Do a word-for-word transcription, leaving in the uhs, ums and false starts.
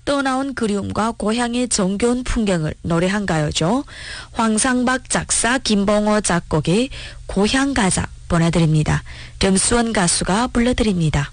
떠나온 그리움과 고향의 정겨운 풍경을 노래한 가요죠. 황상박 작사, 김봉호 작곡의 고향 가자 보내드립니다. 름수원 가수가 불러드립니다.